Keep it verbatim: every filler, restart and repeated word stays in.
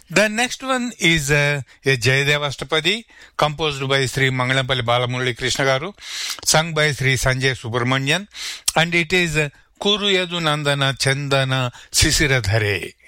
The next one is uh, a Jayadeva Ashtapadi, composed by Sri Mangalamapalli Balamurali Krishna Garu, sung by Sri Sanjay Subramanian, and it is uh, Kuru Yadu Nandana Chandana Sisiradhare.